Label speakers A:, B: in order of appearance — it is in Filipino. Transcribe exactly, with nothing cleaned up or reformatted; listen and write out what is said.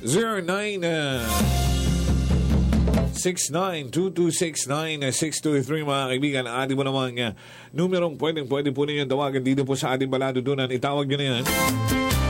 A: zero nine six nine two two six nine six two three mga kaibigan. Atin mo naman uh, numerong pwedeng pwede po ninyo tawagan dito po sa ating Balado Dunan. Itawag nyo na yan.